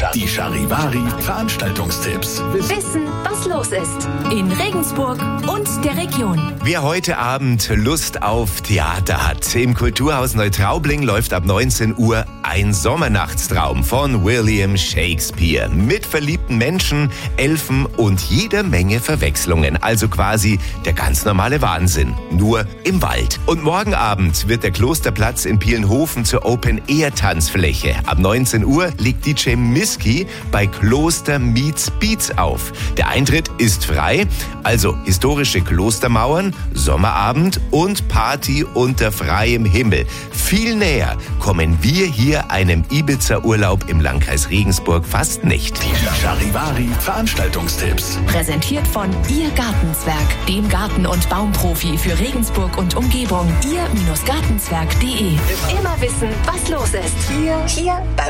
Die Charivari Veranstaltungstipps. Wissen, was los ist in Regensburg und der Region. Wer heute Abend Lust auf Theater hat, im Kulturhaus Neutraubling läuft ab 19 Uhr Ein Sommernachtstraum von William Shakespeare. Mit verliebten Menschen, Elfen und jeder Menge Verwechslungen. Also quasi der ganz normale Wahnsinn. Nur im Wald. Und morgen Abend wird der Klosterplatz in Pielenhofen zur Open-Air-Tanzfläche. Ab 19 Uhr legt DJ Miski bei Kloster Meets Beats auf. Der Eintritt ist frei, also historische Klostermauern, Sommerabend und Party unter freiem Himmel. Viel näher kommen wir hier einem Ibiza-Urlaub im Landkreis Regensburg fast nicht. Die Charivari Veranstaltungstipps. Präsentiert von Ihr Gartenzwerg, dem Garten- und Baumprofi für Regensburg und Umgebung. Ihr-Gartenzwerg.de. Immer wissen, was los ist. Hier bei